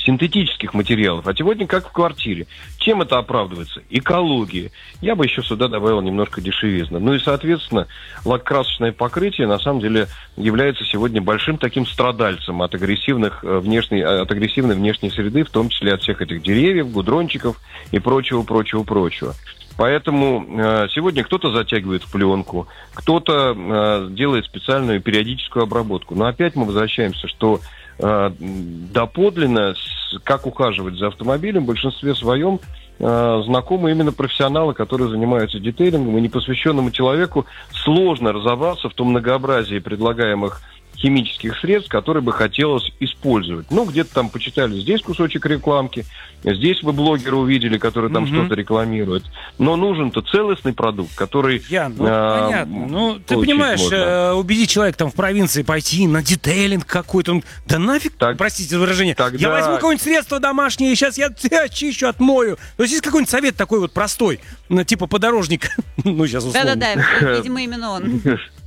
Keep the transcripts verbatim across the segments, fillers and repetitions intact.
синтетических материалов. А сегодня как в квартире. Чем это оправдывается? Экология. Я бы еще сюда добавил немножко дешевизны. Ну и, соответственно, лакокрасочное покрытие, на самом деле, является сегодня большим таким страдальцем от, агрессивных, внешней, от агрессивной внешней среды, в том числе от всех этих деревьев, гудрончиков и прочего, прочего, прочего. Поэтому э, сегодня кто-то затягивает в пленку, кто-то э, делает специальную периодическую обработку. Но опять мы возвращаемся, что э, доподлинно, с, как ухаживать за автомобилем, в большинстве своем э, знакомы именно профессионалы, которые занимаются детейлингом, и непосвященному человеку сложно разобраться в том многообразии предлагаемых химических средств, которые бы хотелось использовать. Ну, где-то там почитали, здесь кусочек рекламки, здесь вы блогера увидели, который там mm-hmm. что-то рекламирует. Но нужен-то целостный продукт, который... Ян, ну, а, понятно. Ну, ты понимаешь, можно. убедить человека там в провинции пойти на детейлинг какой-то, он, да нафиг, так, простите за выражение, тогда... я возьму какое-нибудь средство домашнее, и сейчас я очищу, отмою. То есть есть какой-нибудь совет такой вот простой, типа подорожник, ну, сейчас условно. Да-да-да, видимо, именно он.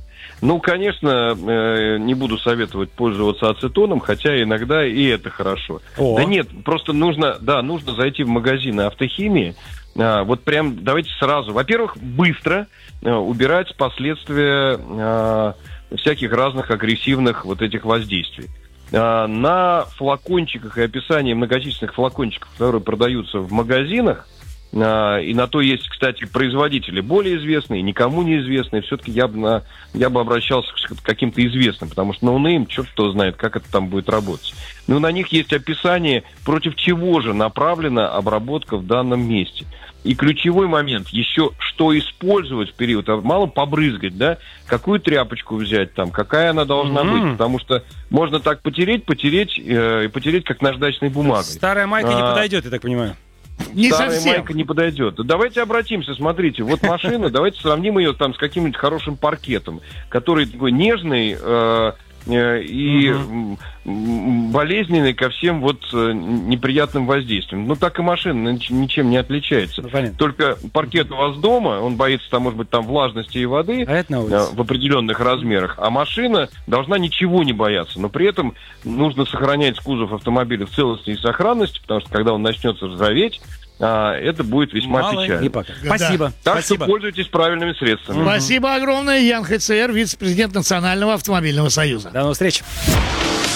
Ну, конечно, э, не буду советовать пользоваться ацетоном, хотя иногда и это хорошо. О. Да нет, просто нужно, да, нужно зайти в магазины автохимии, э, вот прям давайте сразу, во-первых, быстро э, убирать последствия э, всяких разных агрессивных вот этих воздействий. Э, на флакончиках и описании многочисленных флакончиков, которые продаются в магазинах, и на то есть, кстати, производители более известные, никому неизвестные. Все-таки я бы, на, я бы обращался к каким-то известным, потому что ноунейм, черт кто знает, как это там будет работать. Но на них есть описание, против чего же направлена обработка в данном месте. И ключевой момент, еще что использовать в период, мало побрызгать, да, какую тряпочку взять там, какая она должна mm-hmm. быть, потому что можно так потереть, потереть, э, и потереть, как наждачной бумагой. Старая майка а- не подойдет, я так понимаю. Не Старая совсем. майка не подойдет. Давайте обратимся, смотрите, вот машина, давайте сравним ее там с каким-нибудь хорошим паркетом, который такой нежный э, э, и угу. болезненный ко всем вот э, неприятным воздействиям. Ну, так и машина ничем не отличается. Ну, только паркет у вас дома, он боится, там, может быть, там влажности и воды а э, в определенных размерах, а машина должна ничего не бояться. Но при этом нужно сохранять кузов автомобиля в целости и сохранности, потому что когда он начнется ржаветь, а, это будет весьма Мало печально. Да. Спасибо. Так Спасибо. что пользуйтесь правильными средствами. Спасибо огромное. Ян Хайцер, вице-президент Национального автомобильного союза. До новых встреч.